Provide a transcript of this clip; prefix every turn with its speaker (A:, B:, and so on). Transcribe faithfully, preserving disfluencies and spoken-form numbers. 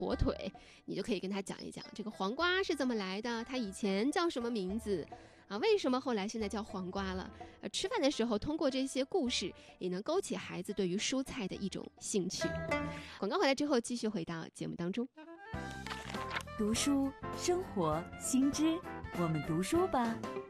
A: 火腿，你就可以跟他讲一讲这个黄瓜是怎么来的，它以前叫什么名字啊？为什么后来现在叫黄瓜了？呃，吃饭的时候通过这些故事，也能勾起孩子对于蔬菜的一种兴趣。广告回来之后，继续回到节目当中。
B: 读书生活新知，我们读书吧。